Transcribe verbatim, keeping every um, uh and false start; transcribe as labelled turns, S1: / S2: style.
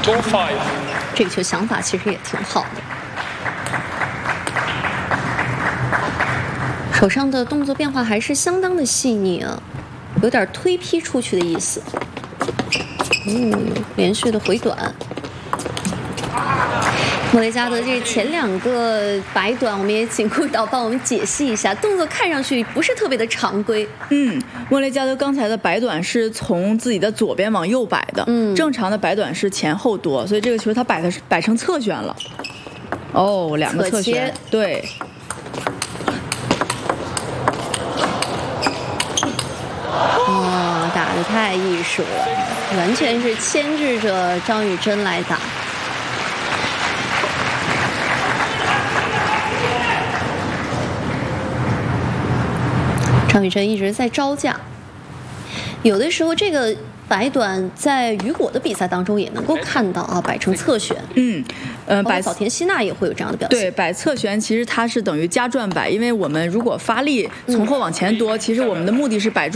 S1: two five。
S2: 这个球想法其实也挺好的。手上的动作变化还是相当的细腻啊，有点推劈出去的意思。嗯，连续的回短。莫雷加德这前两个摆短，我们也请顾导帮我们解析一下，动作看上去不是特别的常规。
S3: 嗯，莫雷加德刚才的摆短是从自己的左边往右摆的，嗯，正常的摆短是前后多，所以这个球他摆的是摆成侧旋了。哦，两个侧旋，对。
S2: 哇，打得太艺术了，完全是牵制着张雨铮来打。张雨铮一直在招架，有的时候这个摆短在雨果的比赛当中也能够看到啊，摆成侧旋。
S3: 嗯，呃，摆
S2: 早田希娜也会有这样的表现。
S3: 对，摆侧旋其实它是等于加转摆，因为我们如果发力从后往前夺，嗯、其实我们的目的是摆住。